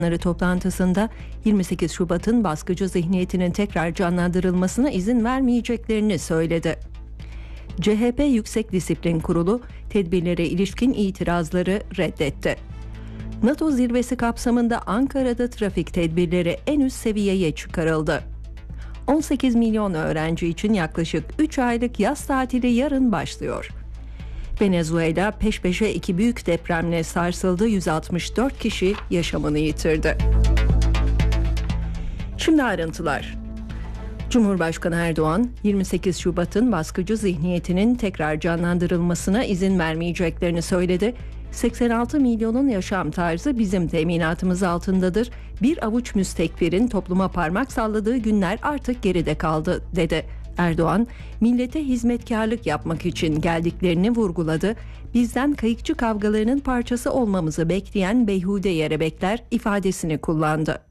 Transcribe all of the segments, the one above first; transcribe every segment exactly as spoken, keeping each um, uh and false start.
toplantısında yirmi sekiz Şubat'ın baskıcı zihniyetinin tekrar canlandırılmasına izin vermeyeceklerini söyledi. C H P Yüksek Disiplin Kurulu tedbirlere ilişkin itirazları reddetti. NATO zirvesi kapsamında Ankara'da trafik tedbirleri en üst seviyeye çıkarıldı. on sekiz milyon öğrenci için yaklaşık üç aylık yaz tatili yarın başlıyor. Venezuela peş peşe iki büyük depremle sarsıldı, yüz altmış dört kişi yaşamını yitirdi. Şimdi ayrıntılar. Cumhurbaşkanı Erdoğan, yirmi sekiz Şubat'ın baskıcı zihniyetinin tekrar canlandırılmasına izin vermeyeceklerini söyledi. seksen altı milyonun yaşam tarzı bizim teminatımız altındadır. Bir avuç müstekbirin topluma parmak salladığı günler artık geride kaldı, dedi. Erdoğan, millete hizmetkarlık yapmak için geldiklerini vurguladı. Bizden kayıkçı kavgalarının parçası olmamızı bekleyen beyhude yere bekler ifadesini kullandı.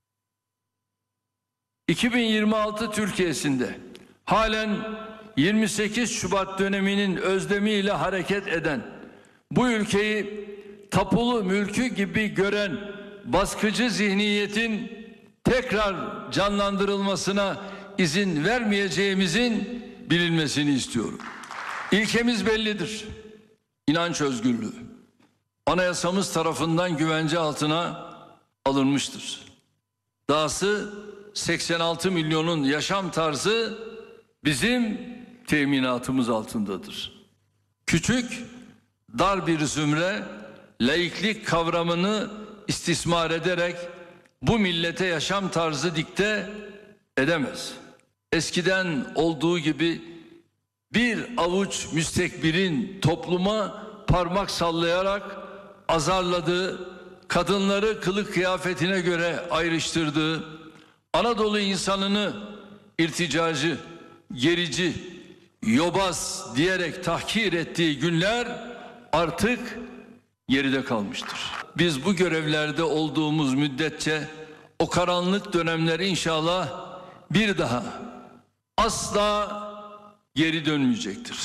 iki bin yirmi altı Türkiye'sinde halen yirmi sekiz Şubat döneminin özlemiyle hareket eden, bu ülkeyi tapulu mülkü gibi gören baskıcı zihniyetin tekrar canlandırılmasına izin vermeyeceğimizin bilinmesini istiyorum. İlkemiz bellidir. İnanç özgürlüğü. Anayasamız tarafından güvence altına alınmıştır. Dahası seksen altı milyonun yaşam tarzı bizim teminatımız altındadır. Küçük, dar bir zümre laiklik kavramını istismar ederek bu millete yaşam tarzı dikte edemez. Eskiden olduğu gibi bir avuç müstekbirin topluma parmak sallayarak azarladığı, kadınları kılık kıyafetine göre ayrıştırdığı, Anadolu insanını irticacı, gerici, yobaz diyerek tahkir ettiği günler artık geride kalmıştır. Biz bu görevlerde olduğumuz müddetçe o karanlık dönemler inşallah bir daha asla geri dönmeyecektir.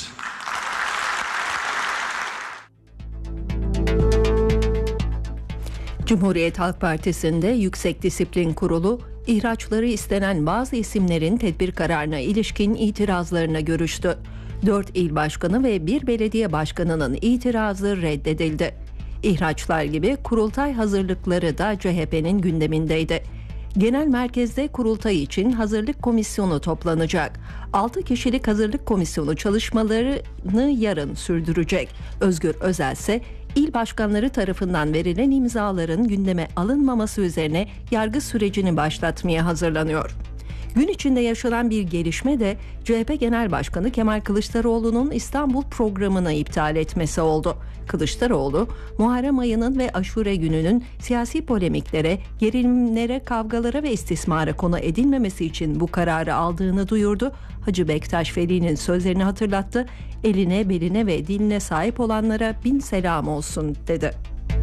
Cumhuriyet Halk Partisi'nde Yüksek Disiplin Kurulu, ihraçları istenen bazı isimlerin tedbir kararına ilişkin itirazlarına görüştü. Dört il başkanı ve bir belediye başkanının itirazı reddedildi. İhraçlar gibi kurultay hazırlıkları da C H P'nin gündemindeydi. Genel merkezde kurultay için hazırlık komisyonu toplanacak. altı kişilik hazırlık komisyonu çalışmalarını yarın sürdürecek. Özgür Özel ise İl başkanları tarafından verilen imzaların gündeme alınmaması üzerine yargı sürecini başlatmaya hazırlanıyor. Gün içinde yaşanan bir gelişme de C H P Genel Başkanı Kemal Kılıçdaroğlu'nun İstanbul programını iptal etmesi oldu. Kılıçdaroğlu, Muharrem ayının ve Aşure gününün siyasi polemiklere, gerilimlere, kavgalara ve istismara konu edilmemesi için bu kararı aldığını duyurdu. Hacı Bektaş Veli'nin sözlerini hatırlattı. Eline, beline ve diline sahip olanlara bin selam olsun, dedi.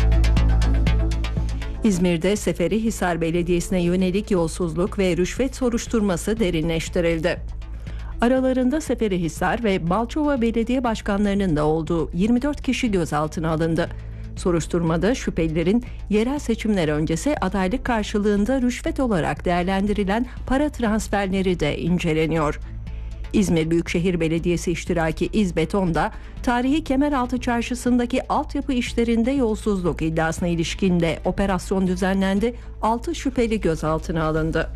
İzmir'de Seferihisar Belediyesi'ne yönelik yolsuzluk ve rüşvet soruşturması derinleştirildi. Aralarında Seferihisar ve Balçova Belediye Başkanlarının da olduğu yirmi dört kişi gözaltına alındı. Soruşturmada şüphelilerin yerel seçimler öncesi adaylık karşılığında rüşvet olarak değerlendirilen para transferleri de inceleniyor. İzmir Büyükşehir Belediyesi iştiraki İzbeton'da tarihi Kemeraltı Çarşısı'ndaki altyapı işlerinde yolsuzluk iddiasına ilişkin de operasyon düzenlendi. altı şüpheli gözaltına alındı.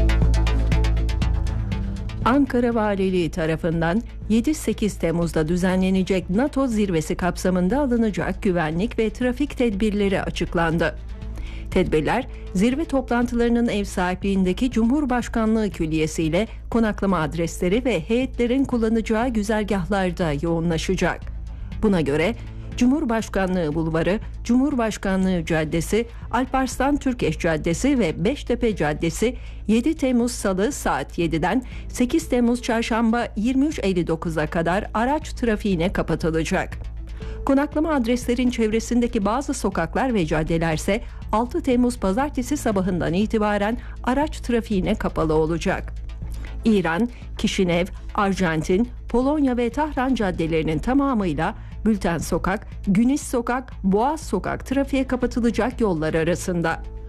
Ankara Valiliği tarafından yedi sekiz Temmuz'da düzenlenecek NATO zirvesi kapsamında alınacak güvenlik ve trafik tedbirleri açıklandı. Tedbirler, zirve toplantılarının ev sahipliğindeki Cumhurbaşkanlığı Külliyesi'yle konaklama adresleri ve heyetlerin kullanacağı güzergahlarda yoğunlaşacak. Buna göre Cumhurbaşkanlığı Bulvarı, Cumhurbaşkanlığı Caddesi, Alparslan Türkeş Caddesi ve Beştepe Caddesi yedi Temmuz Salı saat yediden sekiz Temmuz Çarşamba yirmi üç elli dokuza kadar araç trafiğine kapatılacak. Konaklama adreslerin çevresindeki bazı sokaklar ve caddeler ise altı Temmuz Pazartesi sabahından itibaren araç trafiğine kapalı olacak. İran, Kişinev, Arjantin, Polonya ve Tahran caddelerinin tamamıyla Bülten Sokak, Güniş Sokak, Boğaz Sokak trafiğe kapatılacak yollar arasında.